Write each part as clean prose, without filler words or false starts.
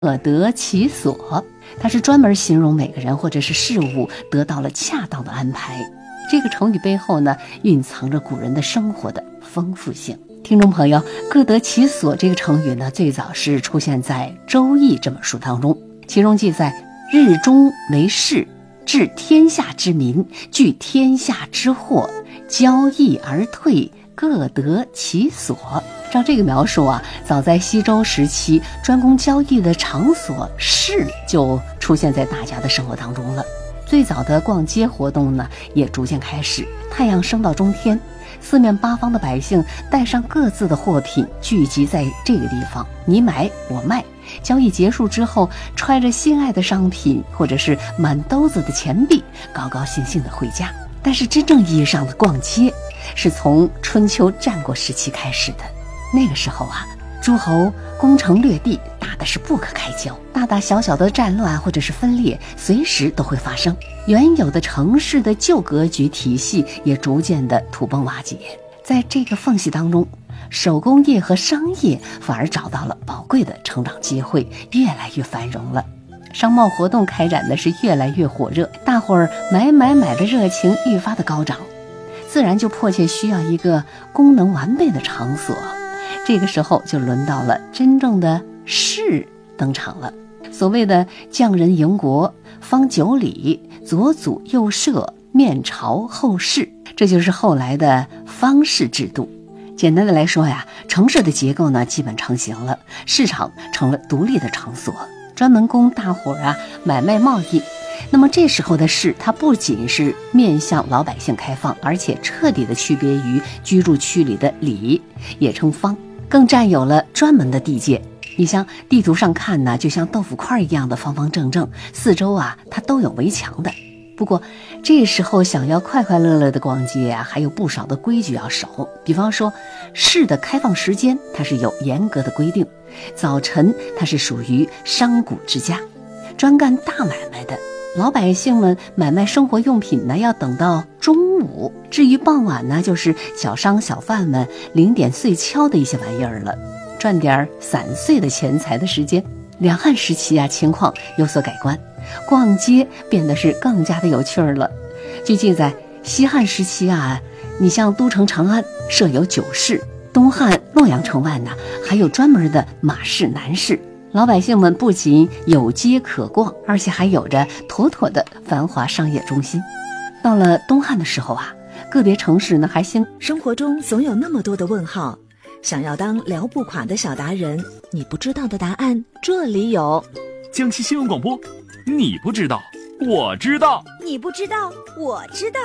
各得其所，它是专门形容每个人或者是事物得到了恰当的安排。这个成语背后呢，蕴藏着古人的生活的丰富性。听众朋友，各得其所这个成语呢，最早是出现在《周易》这本书当中，其中记载：日中为市，治天下之民，聚天下之祸，交易而退，各得其所。照这个描述啊，早在西周时期，专供交易的场所市就出现在大家的生活当中了。最早的逛街活动呢，也逐渐开始。太阳升到中天，四面八方的百姓带上各自的货品，聚集在这个地方，你买我卖。交易结束之后，揣着心爱的商品或者是满兜子的钱币，高高兴兴地回家。但是真正意义上的逛街，是从春秋战国时期开始的。那个时候啊，诸侯攻城略地，打的是不可开交，大大小小的战乱或者是分裂随时都会发生，原有的城市的旧格局体系也逐渐的土崩瓦解。在这个缝隙当中，手工业和商业反而找到了宝贵的成长机会，越来越繁荣了。商贸活动开展的是越来越火热，大伙儿买的热情愈发的高涨，自然就迫切需要一个功能完备的场所。这个时候就轮到了真正的市登场了。所谓的匠人营国，方九里，左祖右社，面朝后市，这就是后来的方市制度。简单的来说呀，城市的结构呢基本成型了，市场成了独立的场所，专门供大伙儿买卖贸易。那么这时候的市，它不仅是面向老百姓开放，而且彻底的区别于居住区里的里，也称方，更占有了专门的地界。你像地图上看呢，就像豆腐块一样的方方正正，四周它都有围墙的。不过这时候想要快快乐乐的逛街还有不少的规矩要守。比方说市的开放时间，它是有严格的规定。早晨它是属于商贾之家，专干大买卖的。老百姓们买卖生活用品呢，要等到中午。至于傍晚呢，就是小商小贩们零点碎敲的一些玩意儿了，赚点散碎的钱财的时间。两汉时期情况有所改观，逛街变得是更加的有趣了。据记载，西汉时期你像都城长安设有酒市，东汉洛阳城外呢还有专门的马市南市。老百姓们不仅有街可逛，而且还有着妥妥的繁华商业中心。到了东汉的时候个别城市呢还兴。 生活中总有那么多的问号，想要当聊不垮的小达人，你不知道的答案这里有。 江西新闻广播，你不知道我知道， 你不知道我知道。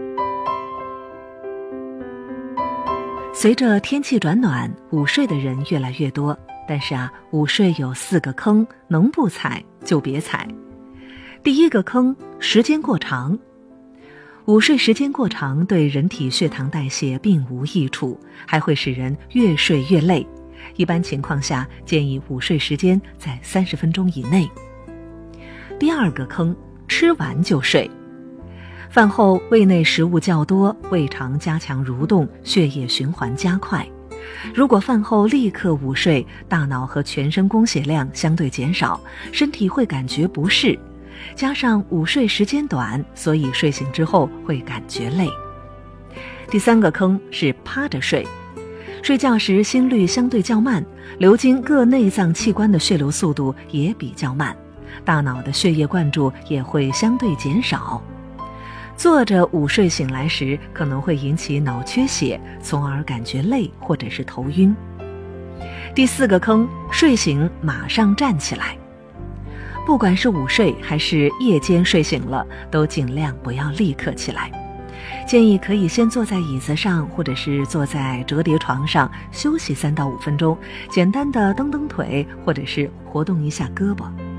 随着天气转暖，午睡的人越来越多，但是午睡有4个坑，能不踩就别踩。第一个坑，时间过长。午睡时间过长对人体血糖代谢并无益处，还会使人越睡越累。一般情况下，建议午睡时间在30分钟以内。第二个坑，吃完就睡。饭后胃内食物较多，胃肠加强蠕动，血液循环加快。如果饭后立刻午睡，大脑和全身供血量相对减少，身体会感觉不适。加上午睡时间短，所以睡醒之后会感觉累。第三个坑是趴着睡。睡觉时心率相对较慢，流经各内脏器官的血流速度也比较慢，大脑的血液灌注也会相对减少。坐着午睡醒来时，可能会引起脑缺血，从而感觉累或者是头晕。第四个坑，睡醒马上站起来。不管是午睡还是夜间睡醒了，都尽量不要立刻起来。建议可以先坐在椅子上，或者是坐在折叠床上休息3到5分钟，简单的蹬蹬腿，或者是活动一下胳膊。